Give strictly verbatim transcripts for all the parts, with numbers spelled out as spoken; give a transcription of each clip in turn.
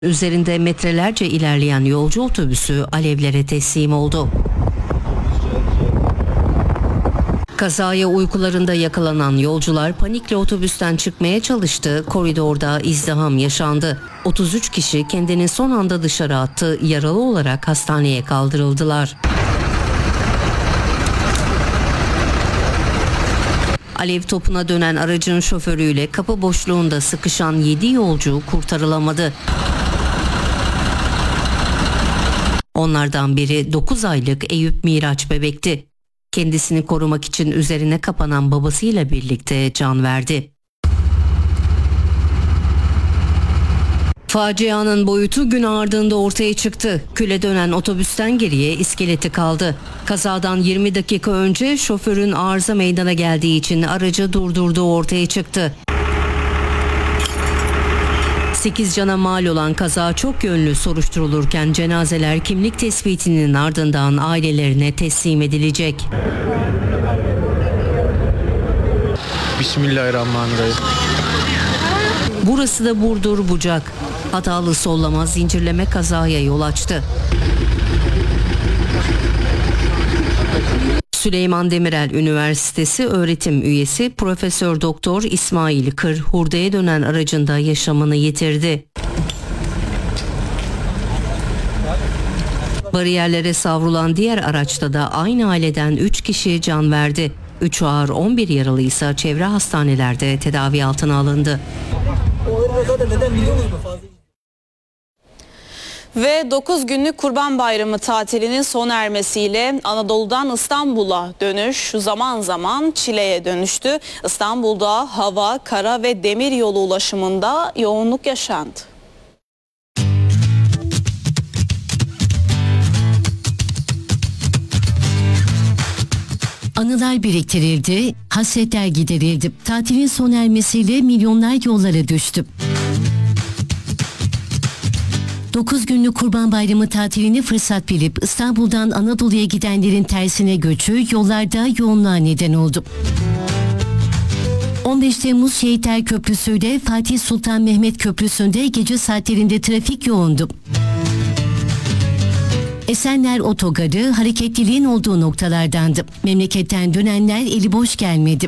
Üzerinde metrelerce ilerleyen yolcu otobüsü alevlere teslim oldu. Kazaya uykularında yakalanan yolcular panikle otobüsten çıkmaya çalıştı. Koridorda izdiham yaşandı. otuz üç kişi kendini son anda dışarı attı. Yaralı olarak hastaneye kaldırıldılar. Alev topuna dönen aracın şoförüyle kapı boşluğunda sıkışan yedi yolcu kurtarılamadı. Onlardan biri dokuz aylık Eyüp Miraç bebekti. Kendisini korumak için üzerine kapanan babasıyla birlikte can verdi. Facianın boyutu gün ardında ortaya çıktı. Küle dönen otobüsten geriye iskeleti kaldı. Kazadan yirmi dakika önce şoförün arıza meydana geldiği için aracı durdurduğu ortaya çıktı. sekiz cana mal olan kaza çok yönlü soruşturulurken cenazeler kimlik tespitinin ardından ailelerine teslim edilecek. Bismillahirrahmanirrahim. Burası da Burdur Bucak. Hatalı sollama zincirleme kazaya yol açtı. Süleyman Demirel Üniversitesi öğretim üyesi Profesör Doktor İsmail Kır hurdaya dönen aracında yaşamını yitirdi. Bariyerlere savrulan diğer araçta da aynı aileden üç kişi can verdi. üç ağır on bir yaralı ise çevre hastanelerde tedavi altına alındı. Ve dokuz günlük Kurban Bayramı tatilinin sona ermesiyle Anadolu'dan İstanbul'a dönüş zaman zaman çileye dönüştü. İstanbul'da hava, kara ve demir yolu ulaşımında yoğunluk yaşandı. Anılar biriktirildi, hasretler giderildi. Tatilin sona ermesiyle milyonlar yollara düştü. dokuz günlük Kurban Bayramı tatilini fırsat bilip İstanbul'dan Anadolu'ya gidenlerin tersine göçü yollarda yoğunluğa neden oldu. on beş Temmuz Şehitler Köprüsü ile Fatih Sultan Mehmet Köprüsü'nde gece saatlerinde trafik yoğundu. Esenler Otogarı hareketliliğin olduğu noktalardandı. Memleketten dönenler eli boş gelmedi.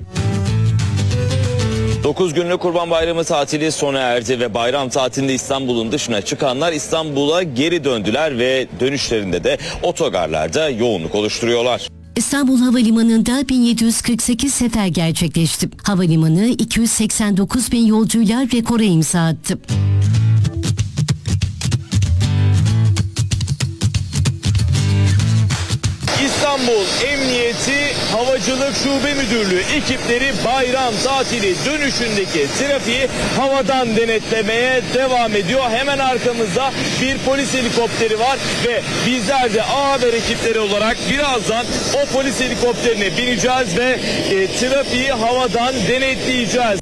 dokuz günlük Kurban Bayramı tatili sona erdi ve bayram tatilinde İstanbul'un dışına çıkanlar İstanbul'a geri döndüler ve dönüşlerinde de otogarlarda yoğunluk oluşturuyorlar. İstanbul Havalimanı'nda bin yedi yüz kırk sekiz sefer gerçekleşti. Havalimanı iki yüz seksen dokuz bin yolcuyla rekora imza attı. İstanbul Emniyeti Havacılık Şube Müdürlüğü ekipleri bayram tatili dönüşündeki trafiği havadan denetlemeye devam ediyor. Hemen arkamızda bir polis helikopteri var ve bizler de A Haber ekipleri olarak birazdan o polis helikopterine bineceğiz ve e, trafiği havadan denetleyeceğiz.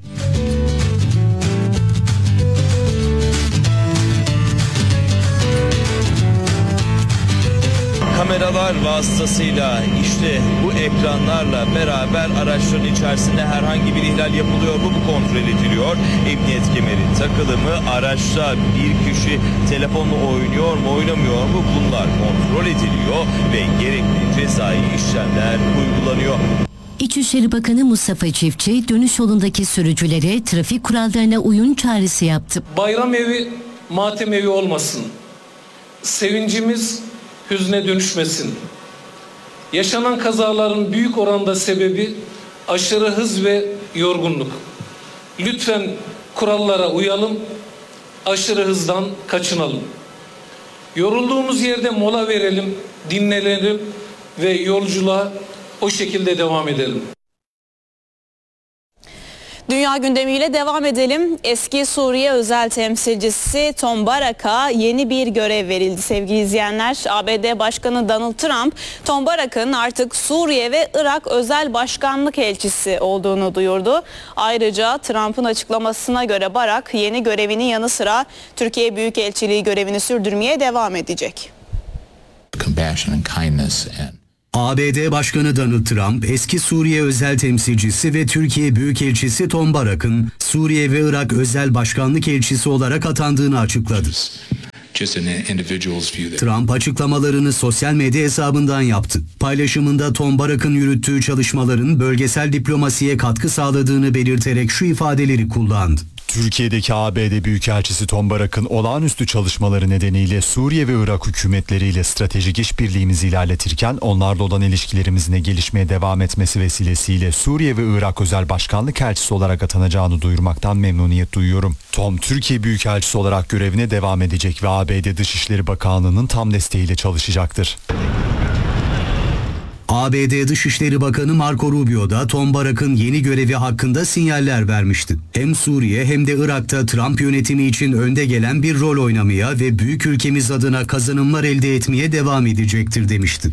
Kameralar vasıtasıyla işte bu ekranlarla beraber araçların içerisinde herhangi bir ihlal yapılıyor mu bu kontrol ediliyor. Emniyet kemeri takılı mı, araçta bir kişi telefonla oynuyor mu oynamıyor mu bunlar kontrol ediliyor ve gerekli cezai işlemler uygulanıyor. İçişleri Bakanı Mustafa Çiftçi dönüş yolundaki sürücülere trafik kurallarına uyum çağrısı yaptı. Bayram evi matem evi olmasın. Sevincimiz hüzne dönüşmesin. Yaşanan kazaların büyük oranda sebebi aşırı hız ve yorgunluk. Lütfen kurallara uyalım, aşırı hızdan kaçınalım. Yorulduğumuz yerde mola verelim, dinlenelim ve yolculuğa o şekilde devam edelim. Dünya gündemiyle devam edelim. Eski Suriye özel temsilcisi Tom Barak'a yeni bir görev verildi sevgili izleyenler. A B D Başkanı Donald Trump, Tom Barak'ın artık Suriye ve Irak özel başkanlık elçisi olduğunu duyurdu. Ayrıca Trump'ın açıklamasına göre Barak yeni görevinin yanı sıra Türkiye Büyükelçiliği görevini sürdürmeye devam edecek. Compassion and kindness and A B D Başkanı Donald Trump, eski Suriye özel temsilcisi ve Türkiye Büyükelçisi Tom Barak'ın Suriye ve Irak özel başkanlık elçisi olarak atandığını açıkladı. Trump açıklamalarını sosyal medya hesabından yaptı. Paylaşımında Tom Barak'ın yürüttüğü çalışmaların bölgesel diplomasiye katkı sağladığını belirterek şu ifadeleri kullandı. Türkiye'deki A B D Büyükelçisi Tom Barak'ın olağanüstü çalışmaları nedeniyle Suriye ve Irak hükümetleriyle stratejik işbirliğimizi ilerletirken onlarla olan ilişkilerimizin gelişmeye devam etmesi vesilesiyle Suriye ve Irak özel başkanlık elçisi olarak atanacağını duyurmaktan memnuniyet duyuyorum. Tom, Türkiye Büyükelçisi olarak görevine devam edecek ve A B D Dışişleri Bakanlığı'nın tam desteğiyle çalışacaktır. A B D Dışişleri Bakanı Marco Rubio da Tom Barak'ın yeni görevi hakkında sinyaller vermişti. Hem Suriye hem de Irak'ta Trump yönetimi için önde gelen bir rol oynamaya ve büyük ülkemiz adına kazanımlar elde etmeye devam edecektir demişti.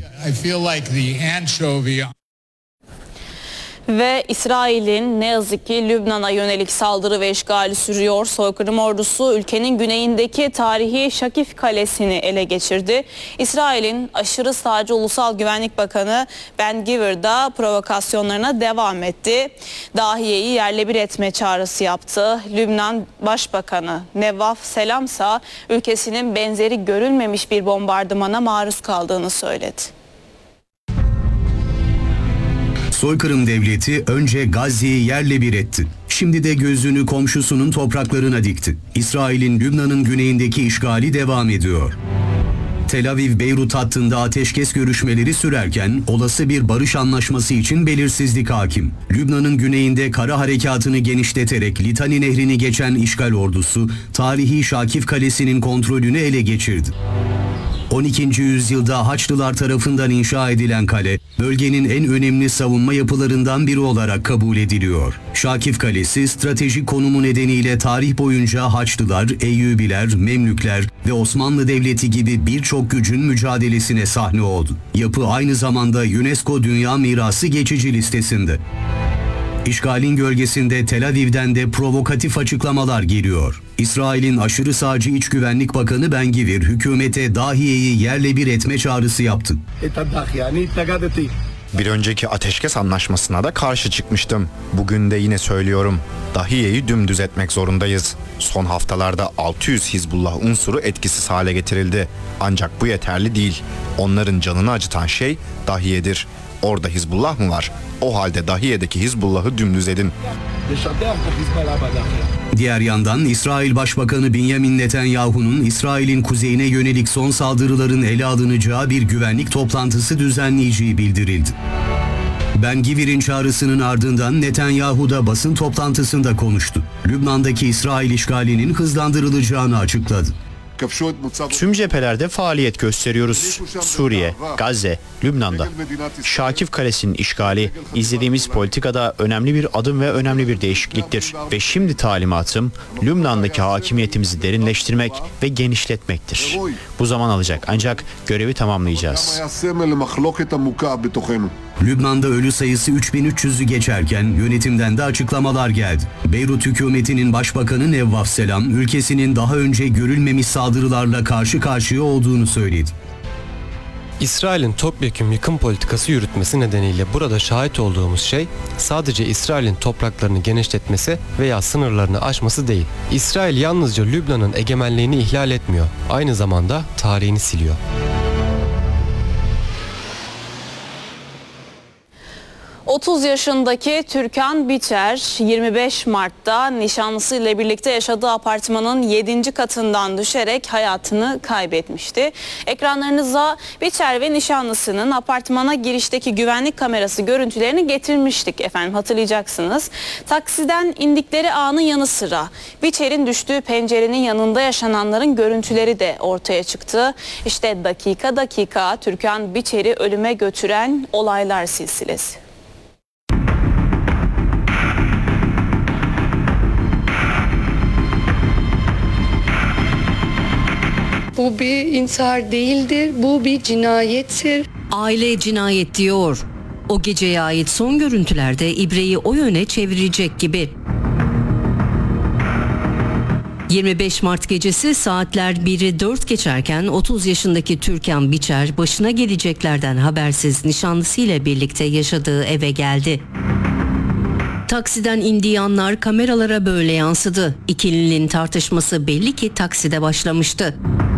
Ve İsrail'in ne yazık ki Lübnan'a yönelik saldırı ve işgali sürüyor. Soykırım ordusu ülkenin güneyindeki tarihi Şakif Kalesi'ni ele geçirdi. İsrail'in aşırı sağcı Ulusal Güvenlik Bakanı Ben Gvir da provokasyonlarına devam etti. Dahiye'yi yerle bir etme çağrısı yaptı. Lübnan Başbakanı Nevaf Selam ise ülkesinin benzeri görülmemiş bir bombardımana maruz kaldığını söyledi. Soykırım devleti önce Gazze'yi yerle bir etti. Şimdi de gözünü komşusunun topraklarına dikti. İsrail'in Lübnan'ın güneyindeki işgali devam ediyor. Tel Aviv-Beyrut hattında ateşkes görüşmeleri sürerken olası bir barış anlaşması için belirsizlik hakim. Lübnan'ın güneyinde kara harekatını genişleterek Litani Nehri'ni geçen işgal ordusu tarihi Şakif Kalesi'nin kontrolünü ele geçirdi. on ikinci yüzyılda Haçlılar tarafından inşa edilen kale, bölgenin en önemli savunma yapılarından biri olarak kabul ediliyor. Şakif Kalesi, stratejik konumu nedeniyle tarih boyunca Haçlılar, Eyyubiler, Memlükler ve Osmanlı Devleti gibi birçok gücün mücadelesine sahne oldu. Yapı aynı zamanda UNESCO Dünya Mirası geçici listesinde. İşgalin gölgesinde Tel Aviv'den de provokatif açıklamalar geliyor. İsrail'in aşırı sağcı İç Güvenlik Bakanı Ben Gvir hükümete Dahiye'yi yerle bir etme çağrısı yaptı. Bir önceki ateşkes anlaşmasına da karşı çıkmıştım. Bugün de yine söylüyorum. Dahiye'yi dümdüz etmek zorundayız. Son haftalarda altı yüz Hizbullah unsuru etkisiz hale getirildi. Ancak bu yeterli değil. Onların canını acıtan şey Dahiye'dir. Orada Hizbullah mı var? O halde Dahiye'deki Hizbullah'ı dümdüz edin. Diğer yandan İsrail Başbakanı Benjamin Netanyahu'nun İsrail'in kuzeyine yönelik son saldırıların ele alınacağı bir güvenlik toplantısı düzenleyeceği bildirildi. Ben Gvir'in çağrısının ardından Netanyahu da basın toplantısında konuştu. Lübnan'daki İsrail işgalinin hızlandırılacağını açıkladı. Tüm cephelerde faaliyet gösteriyoruz. Suriye, Gazze, Lübnan'da. Şakif Kalesi'nin işgali izlediğimiz politikada önemli bir adım ve önemli bir değişikliktir. Ve şimdi talimatım Lübnan'daki hakimiyetimizi derinleştirmek ve genişletmektir. Bu zaman alacak ancak görevi tamamlayacağız. Lübnan'da ölü sayısı üç bin üç yüzü geçerken yönetimden de açıklamalar geldi. Beyrut hükümetinin başbakanı Nevaf Selam, ülkesinin daha önce görülmemiş saldırılarla karşı karşıya olduğunu söyledi. İsrail'in topyekun yıkım politikası yürütmesi nedeniyle burada şahit olduğumuz şey sadece İsrail'in topraklarını genişletmesi veya sınırlarını aşması değil. İsrail yalnızca Lübnan'ın egemenliğini ihlal etmiyor, aynı zamanda tarihini siliyor. otuz yaşındaki Türkan Biçer yirmi beş Mart'ta nişanlısıyla birlikte yaşadığı apartmanın yedinci katından düşerek hayatını kaybetmişti. Ekranlarınıza Biçer ve nişanlısının apartmana girişteki güvenlik kamerası görüntülerini getirmiştik efendim, hatırlayacaksınız. Taksiden indikleri anın yanı sıra Biçer'in düştüğü pencerenin yanında yaşananların görüntüleri de ortaya çıktı. İşte dakika dakika Türkan Biçer'i ölüme götüren olaylar silsilesi. Bu bir intihar değildir, bu bir cinayettir. Aile cinayet diyor. O geceye ait son görüntülerde ibreyi o yöne çevirecek gibi. yirmi beş Mart gecesi saatler biri dört geçerken otuz yaşındaki Türkan Biçer başına geleceklerden habersiz nişanlısıyla birlikte yaşadığı eve geldi. Taksiden indiği anlar kameralara böyle yansıdı. İkilinin tartışması belli ki takside başlamıştı.